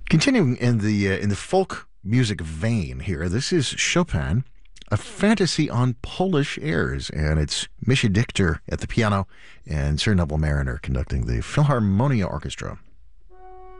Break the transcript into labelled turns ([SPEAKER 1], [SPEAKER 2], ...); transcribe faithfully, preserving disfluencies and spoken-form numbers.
[SPEAKER 1] Continuing in the uh, in the folk music vein here, this is Chopin, a fantasy on Polish airs, and it's Mischa Dichter at the piano and Sir Neville Mariner conducting the Philharmonia Orchestra.